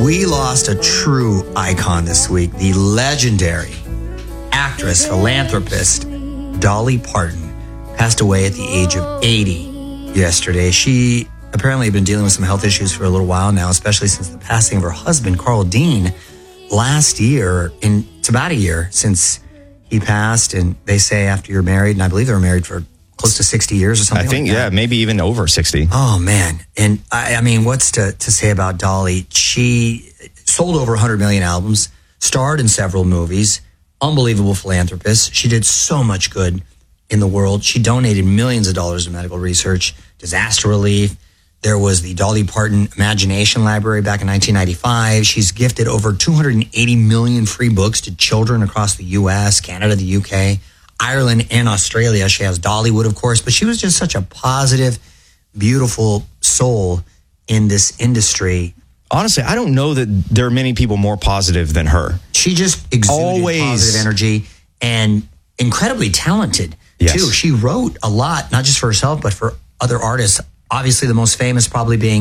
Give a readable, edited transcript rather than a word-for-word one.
We lost a true icon this week, the legendary actress, philanthropist, Dolly Parton, passed away at the age of 80 yesterday. She apparently had been dealing with some health issues for a little while now, especially since the passing of her husband, Carl Dean, last year. And it's about a year since he passed, and they say after you're married, and I believe they were married for close to 60 years or something. I think, like that. maybe even over 60. Oh, man. And I mean, what's to say about Dolly? She sold over 100 million albums, starred in several movies, unbelievable philanthropist. She did so much good in the world. She donated millions of dollars to medical research, disaster relief. There was the Dolly Parton Imagination Library back in 1995. She's gifted over 280 million free books to children across the U.S., Canada, the U.K., Ireland, and Australia. She has Dollywood, of course, but she was just such a positive, beautiful soul in this industry. Honestly, I don't know that there are many people more positive than her. She just exuded positive energy and incredibly talented, too. She wrote a lot, not just for herself, but for other artists. Obviously, the most famous probably being